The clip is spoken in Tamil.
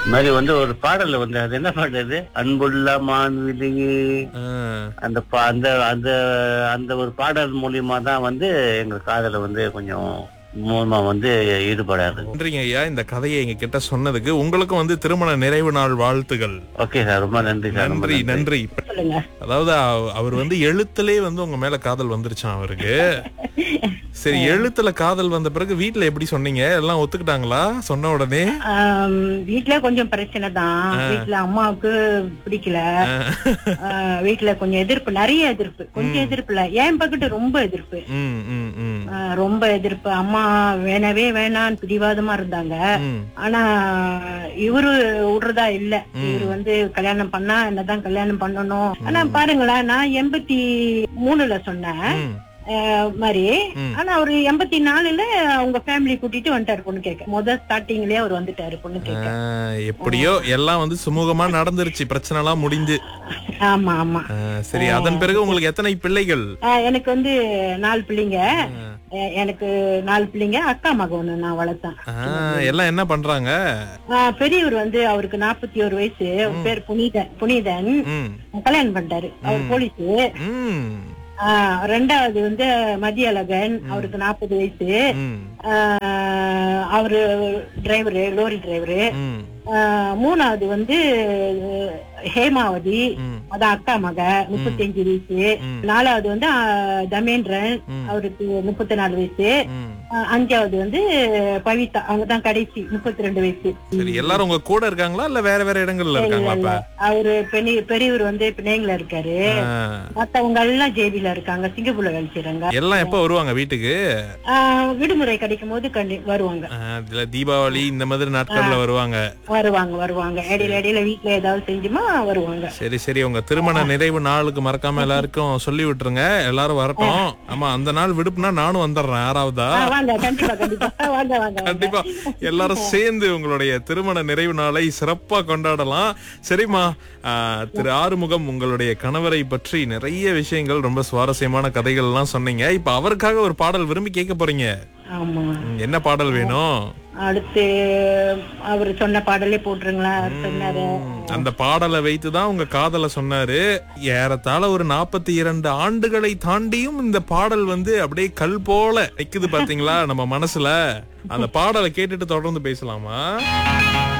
மாதிரி வந்து ஒரு பாடல்ல வந்து அது என்ன பாடல் இது அன்புள்ள மான்விழியே அந்த அந்த அந்த அந்த ஒரு பாடல் மூலியமா தான் வந்து எங்க காதல வந்து கொஞ்சம் மூலமா வந்து ஈடுபடாது. நன்றிங்க ஐயா இந்த கதையை எங்க கிட்ட சொன்னதுக்கு. உங்களுக்கும் வந்து திருமண நிறைவு நாள் வாழ்த்துகள். ஓகே சார், ரொம்ப நன்றி சார். நன்றி நன்றி. அதாவது அவர் வந்து எழுத்துலயே வந்து உங்க மேல காதல் வந்துருச்சான் அவருக்கு. சரி, எழுத்துல காதல் வந்த பிறகு வீட்டுல எப்படி சொன்னீங்க? எல்லாம் ஒத்துக்கிட்டாங்களா சொன்ன உடனே? வீட்டுல கொஞ்சம் பிரச்சனை தான். வீட்டுல அம்மாவுக்கு பிடிக்கல. வீட்டுல கொஞ்சம் எதிர்ப்பு, நிறைய எதிர்ப்பு. கொஞ்சம் எதிர்ப்பு இல்ல, என் பக்கத்து ரொம்ப எதிர்ப்பு. ரொம்ப எதிர்ப்பு. அம்மா வேணவே வேணான்னு பிடிவாதமா இருந்தாங்க. ஆனா இவரு விடுறதா இல்ல. இவரு வந்து கல்யாணம் பண்ணா என்னதான் கல்யாணம் பண்ணணும். ஆனா பாருங்களேன், நான் 83ல சொன்னேன் மாதிரி. ஆனா அவரு 84ல அவங்க ஃபேமிலி கூட்டிட்டு வந்துட்டாரு பொண்ணு கேட்க. முதல் ஸ்டார்டிங்லயே அவர் வந்துட்டாரு பொண்ணு கேட்க. எப்படியோ எல்லாம் வந்து சுமூகமா நடந்துருச்சு, பிரச்சனை எல்லாம் முடிஞ்சு. ஆமா ஆமா. சரி, அதன் பிறகு உங்களுக்கு எத்தனை பிள்ளைகள்? எனக்கு வந்து 4 பிள்ளைங்க. எனக்கு 4 பிள்ளைங்க. அக்கா மகன் ஒண்ணு நான் வளர்த்தேன். எல்லாம் என்ன பண்றாங்க? பெரியவர் வந்து அவருக்கு 41 வயசு. பேர் புனிதன். கல்யாணம் பண்ணிட்டாரு. அவர் போலீஸ். ரெண்டாவது வந்து மதியழகன், அவருக்கு 40 வயசு. அவரு டிரைவரு, லோரி டிரைவரு. மூணாவது வந்து ஹேமாவதி, அதான் அக்கா மக, 35 வயசு. நாலாவது வந்து தமேந்திரன், அவருக்கு 34 வயசு. அஞ்சாவது வந்து பவிதா, அவங்கதான் கடைசி, 32 வயசு. எல்லாரும் உங்க கூட இருக்காங்களா இல்ல வேற வேற இடங்கள்ல இருக்காங்களா? அவரு பெரியவர் வந்து பிணையங்கள இருக்காரு. மத்தவங்க எல்லாம் ஜேபில இருக்காங்க, சிங்கப்பூர்ல வேலை செய்றாங்க. எல்லாம் எப்ப வருவாங்க வீட்டுக்கு? விடுமுறை கிடைக்கும் போது வருவாங்க. தீபாவளி இந்த மாதிரி நாட்கள்ல வருவாங்க. இடையில வீட்டுல ஏதாவது செஞ்சுமா வருவாங்க. சரி சரி, உங்க திருமண நிறைவு நாளுக்கு மறக்காம எல்லாருக்கும் சொல்லி விட்டுருங்க, எல்லாரும் வரட்டும். ஆமா, அந்த நாள் விடுப்புனா நானும் வந்துடுறேன். 6வதா? கண்டிப்பா எல்லாரும் சேர்ந்து உங்களுடைய திருமண நிறைவு நாளை சிறப்பா கொண்டாடலாம். சரிம்மா, திரு ஆறுமுகம், உங்களுடைய கணவரை பற்றி நிறைய விஷயங்கள், ரொம்ப சுவாரஸ்யமான கதைகள் எல்லாம் சொன்னீங்க. இப்ப அவருக்காக ஒரு பாடல் விரும்பி கேட்க போறீங்க. என்ன பாடல் வேணும்? அடுத்து அவரு சொன்ன பாடலே போட்டுருங்களா? அந்த பாடலை வைத்துதான் உங்க காதல சொன்னாரு. ஏறத்தாழ ஒரு 42 ஆண்டுகளை தாண்டியும் இந்த பாடல் வந்து அப்படியே கல் போல நிக்குது பாத்தீங்களா நம்ம மனசுல. அந்த பாடலை கேட்டுட்டு தொடர்ந்து பேசலாமா?